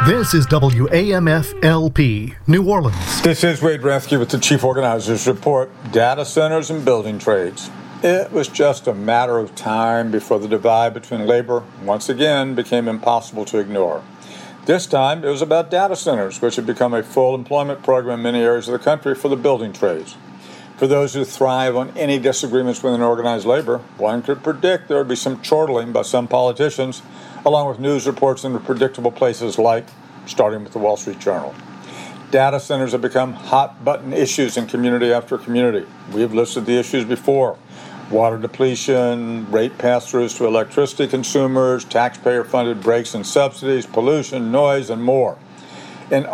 This is WAMF-LP, New Orleans. This is Wade Rathke with the Chief Organizer's Report, Data Centers and Building Trades. It was just a matter of time before the divide between labor once again became impossible to ignore. This time, it was about data centers, which had become a full employment program in many areas of the country for the building trades. For those who thrive on any disagreements within organized labor, one could predict there would be some chortling by some politicians, along with news reports in predictable places like, starting with the Wall Street Journal. Data centers have become hot-button issues in community after community. We have listed the issues before: water depletion, rate pass-throughs to electricity consumers, taxpayer-funded breaks and subsidies, pollution, noise, and more. And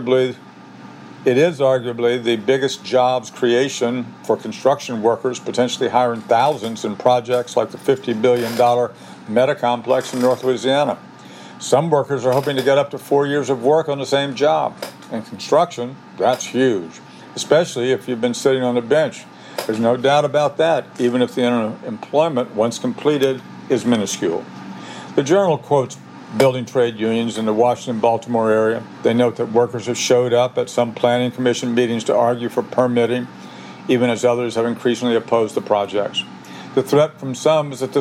it is arguably the biggest jobs creation for construction workers, potentially hiring thousands in projects like the $50 billion Meta complex in North Louisiana. Some workers are hoping to get up to 4 years of work on the same job. In construction, that's huge, especially if you've been sitting on the bench. There's no doubt about that, even if the employment, once completed, is minuscule. The Journal quotes building trade unions in the Washington-Baltimore area. They note that workers have showed up at some planning commission meetings to argue for permitting, even as others have increasingly opposed the projects. The threat from some is that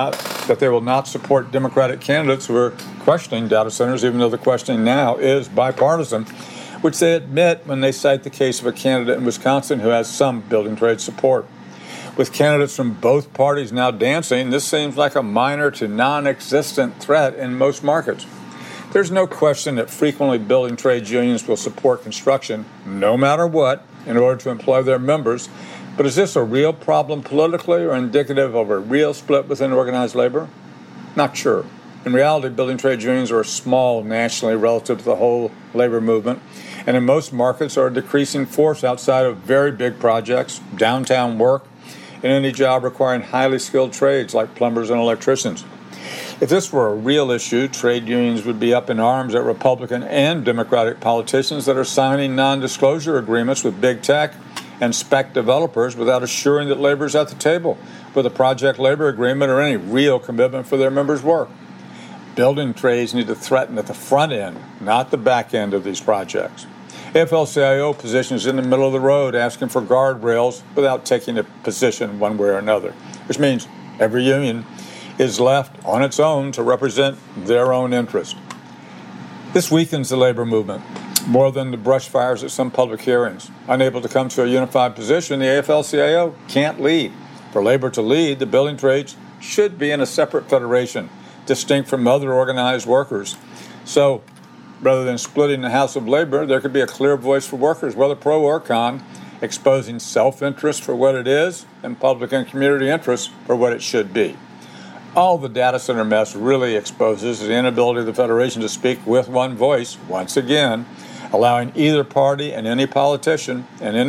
they will not support Democratic candidates who are questioning data centers, even though the questioning now is bipartisan, which they admit when they cite the case of a candidate in Wisconsin who has some building trade support. With candidates from both parties now dancing, this seems like a minor to non-existent threat in most markets. There's no question that frequently building trades unions will support construction, no matter what, in order to employ their members. But is this a real problem politically or indicative of a real split within organized labor? Not sure. In reality, building trade unions are small nationally relative to the whole labor movement, and in most markets are a decreasing force outside of very big projects, downtown work, and any job requiring highly skilled trades like plumbers and electricians. If this were a real issue, trade unions would be up in arms at Republican and Democratic politicians that are signing non-disclosure agreements with big tech and spec developers without assuring that labor is at the table with a project labor agreement or any real commitment for their members' work. Building trades need to threaten at the front end, not the back end of these projects. AFL-CIO positions in the middle of the road asking for guardrails without taking a position one way or another, which means every union is left on its own to represent their own interest. This weakens the labor movement more than the brush fires at some public hearings. Unable to come to a unified position, the AFL-CIO can't lead. For labor to lead, the building trades should be in a separate federation, distinct from other organized workers. So, rather than splitting the House of Labor, there could be a clear voice for workers, whether pro or con, exposing self-interest for what it is and public and community interest for what it should be. All the data center mess really exposes is the inability of the Federation to speak with one voice, once again, allowing either party and any politician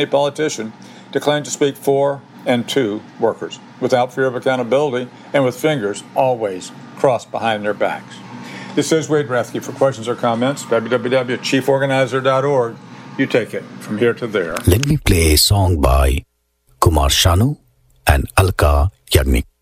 to claim to speak for and to workers, without fear of accountability and with fingers always crossed behind their backs. This is Wade Rathke. For questions or comments, www.chieforganizer.org. You take it from here to there. Let me play a song by Kumar Sanu and Alka Yagnik.